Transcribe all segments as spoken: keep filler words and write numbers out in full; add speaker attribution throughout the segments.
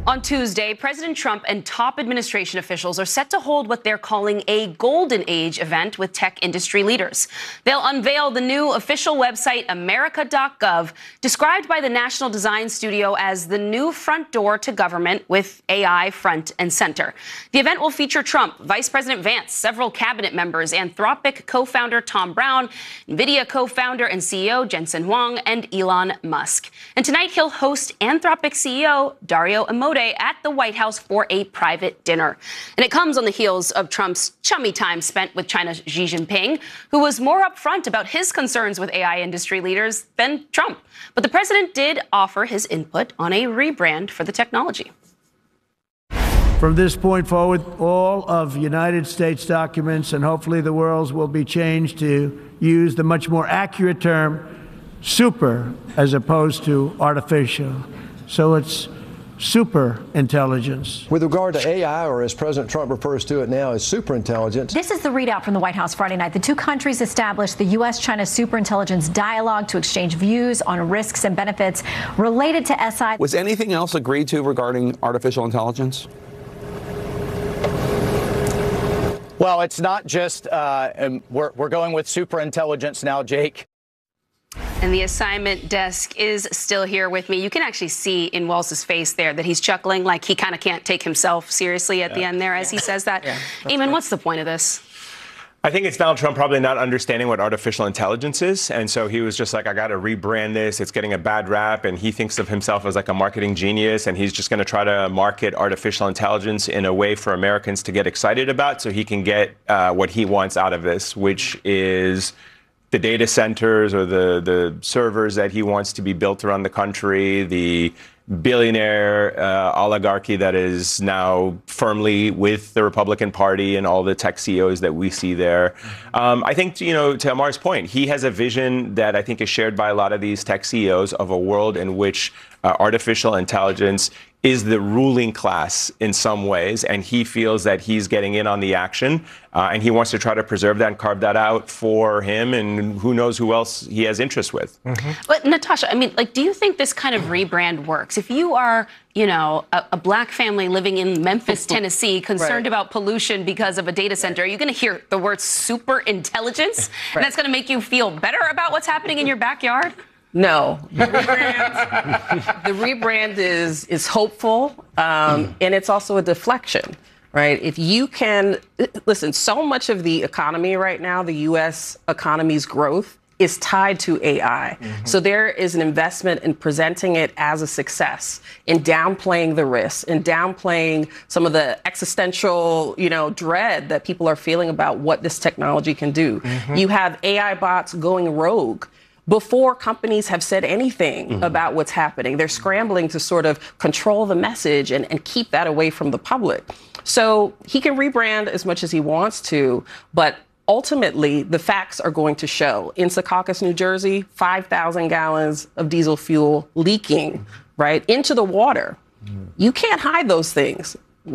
Speaker 1: On Tuesday, President Trump and top administration officials are set to hold what they're calling a Golden Age event with tech industry leaders. They'll unveil the new official website, America dot gov, described by the National Design Studio as the new front door to government with A I front and center. The event will feature Trump, Vice President Vance, several cabinet members, Anthropic co-founder Tom Brown, NVIDIA co-founder and C E O Jensen Huang, and Elon Musk. And tonight he'll host Anthropic C E O Dario Amodei at the White House for a private dinner. And it comes on the heels of Trump's chummy time spent with China's Xi Jinping, who was more upfront about his concerns with A I industry leaders than Trump. But the president did offer his input on a rebrand for the technology.
Speaker 2: From this point forward, all of United States documents and hopefully the world's will be changed to use the much more accurate term super as opposed to artificial. So it's super intelligence.
Speaker 3: With regard to A I, or as President Trump refers to it now as super intelligence.
Speaker 4: This is the readout from the White House Friday night. The two countries established the U S China superintelligence dialogue to exchange views on risks and benefits related to S I.
Speaker 5: Was anything else agreed to regarding artificial intelligence?
Speaker 6: Well, it's not just uh, we're, we're going with super intelligence now, Jake.
Speaker 1: And the assignment desk is still here with me. You can actually see in Walz's face there that he's chuckling, like he kind of can't take himself seriously at yeah. the end there as yeah. he says that. Yeah, Eamon, right. What's the point of this?
Speaker 7: I think it's Donald Trump probably not understanding what artificial intelligence is. And so he was just like, I got to rebrand this. It's getting a bad rap. And he thinks of himself as like a marketing genius. And he's just going to try to market artificial intelligence in a way for Americans to get excited about so he can get uh, what he wants out of this, which is the data centers or the, the servers that he wants to be built around the country, the billionaire uh, oligarchy that is now firmly with the Republican Party and all the tech C E Os that we see there. Um, I think, you know, to Amar's point, he has a vision that I think is shared by a lot of these tech C E Os of a world in which uh, artificial intelligence is the ruling class in some ways, and he feels that he's getting in on the action, uh, and he wants to try to preserve that and carve that out for him, and who knows who else he has interest with.
Speaker 1: Mm-hmm. But Natasha, I mean, like, do you think this kind of rebrand works? If you are, you know, a, a black family living in Memphis, Tennessee, concerned right. about pollution because of a data center, are you going to hear the word super intelligence, right. and that's going to make you feel better about what's happening in your backyard?
Speaker 8: No, the rebrand, the rebrand is is hopeful, um, mm. and it's also a deflection, right? If you can listen, so much of the economy right now, the U S economy's growth is tied to A I. Mm-hmm. So there is an investment in presenting it as a success, in downplaying the risks, in downplaying some of the existential, you know, dread that people are feeling about what this technology can do. Mm-hmm. You have A I bots going rogue before companies have said anything mm-hmm. about what's happening. They're scrambling to sort of control the message and, and keep that away from the public. So he can rebrand as much as he wants to, but ultimately the facts are going to show. In Secaucus, New Jersey, five thousand gallons of diesel fuel leaking, right, into the water. Mm-hmm. You can't hide those things.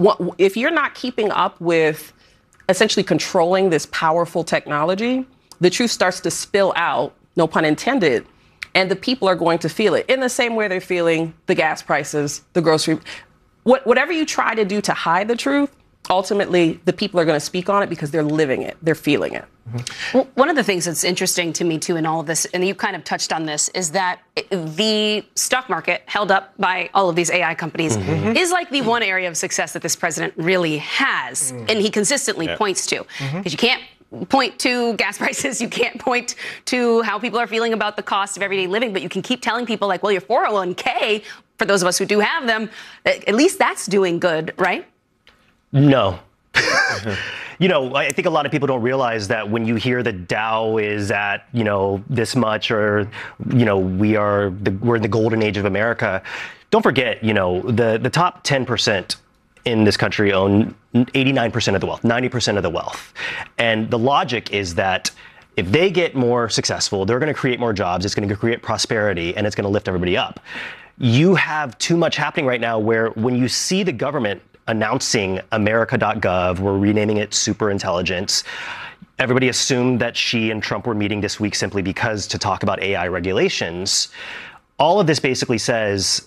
Speaker 8: If you're not keeping up with essentially controlling this powerful technology, the truth starts to spill out, no pun intended, and the people are going to feel it in the same way they're feeling the gas prices, the grocery. What, whatever you try to do to hide the truth, ultimately the people are going to speak on it because they're living it, they're feeling it.
Speaker 1: Mm-hmm. Well, one of the things that's interesting to me, too, in all of this, and you kind of touched on this, is that the stock market held up by all of these A I companies mm-hmm. is like the one area of success that this president really has, mm-hmm. and he consistently yeah. points to. Because mm-hmm. you can't point to gas prices, you can't point to how people are feeling about the cost of everyday living, but you can keep telling people like, well, your four oh one k, for those of us who do have them, at least that's doing good, right?
Speaker 9: No. You know, I think a lot of people don't realize that when you hear the Dow is at, you know, this much, or, you know, we are, the, we're in the golden age of America, don't forget, you know, the, the top ten percent in this country own eighty-nine percent of the wealth, ninety percent of the wealth. And the logic is that if they get more successful, they're going to create more jobs, it's going to create prosperity, and it's going to lift everybody up. You have too much happening right now where when you see the government announcing America dot gov, we're renaming it super intelligence, everybody assumed that Xi and Trump were meeting this week simply because to talk about A I regulations. All of this basically says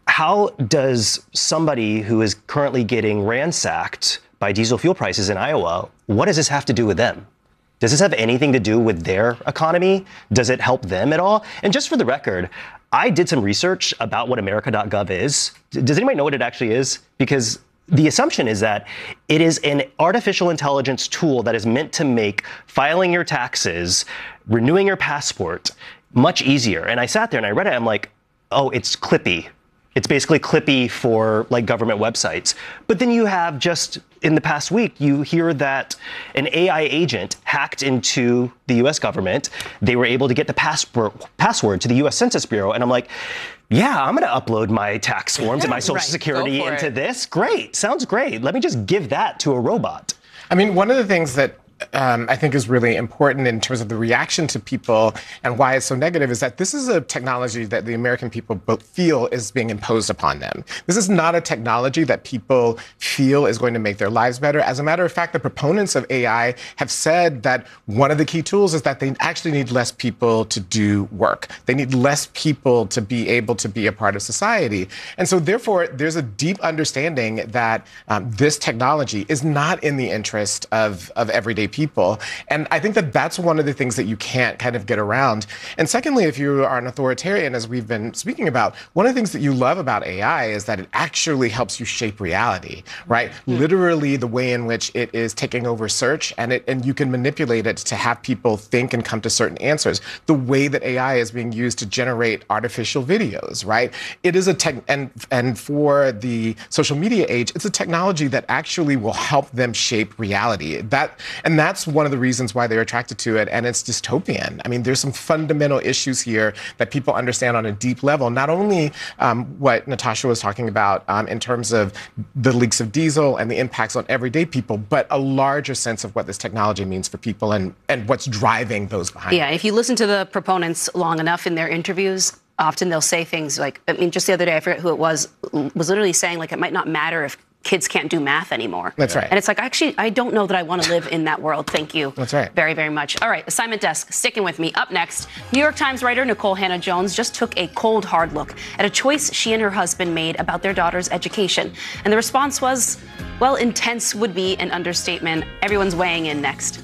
Speaker 9: how does somebody who is currently getting ransacked by diesel fuel prices in Iowa, what does this have to do with them? Does this have anything to do with their economy? Does it help them at all? And just for the record, I did some research about what America dot gov is. Does anybody know what it actually is? Because the assumption is that it is an artificial intelligence tool that is meant to make filing your taxes, renewing your passport much easier. And I sat there and I read it. I'm like, oh, it's Clippy. It's basically Clippy for like government websites. But then you have just in the past week, you hear that an A I agent hacked into the U S government. They were able to get the passport password to the U S Census Bureau. And I'm like, yeah, I'm going to upload my tax forms and my Social
Speaker 8: Right.
Speaker 9: Security
Speaker 8: Go for
Speaker 9: into
Speaker 8: it.
Speaker 9: this. Great. Sounds great. Let me just give that to a robot.
Speaker 10: I mean, one of the things that um, I think is really important in terms of the reaction to people and why it's so negative is that this is a technology that the American people feel is being imposed upon them. This is not a technology that people feel is going to make their lives better. As a matter of fact, the proponents of A I have said that one of the key tools is that they actually need less people to do work. They need less people to be able to be a part of society. And so therefore, there's a deep understanding that um, this technology is not in the interest of, of everyday people. And I think that that's one of the things that you can't kind of get around. And secondly, if you are an authoritarian, as we've been speaking about, one of the things that you love about A I is that it actually helps you shape reality, right? Mm. Literally the way in which it is taking over search, and it and you can manipulate it to have people think and come to certain answers. The way that A I is being used to generate artificial videos, right? It is a tech, and and for the social media age, it's a technology that actually will help them shape reality. That and that's one of the reasons why they're attracted to it, and it's dystopian. I mean, there's some fundamental issues here that people understand on a deep level. Not only um, what Natasha was talking about um, in terms of the leaks of diesel and the impacts on everyday people, but a larger sense of what this technology means for people and, and what's driving those behind
Speaker 1: Yeah,
Speaker 10: it.
Speaker 1: if you listen to the proponents long enough in their interviews, often they'll say things like, I mean, just the other day, I forget who it was, was literally saying, like, it might not matter if kids can't do math anymore.
Speaker 10: That's right.
Speaker 1: And it's like, actually, I don't know that I want to live in that world. Thank you.
Speaker 10: That's right.
Speaker 1: Very, very much. All right, assignment desk, sticking with me. Up next, New York Times writer Nicole Hannah-Jones just took a cold, hard look at a choice she and her husband made about their daughter's education. And the response was, well, intense would be an understatement. Everyone's weighing in next.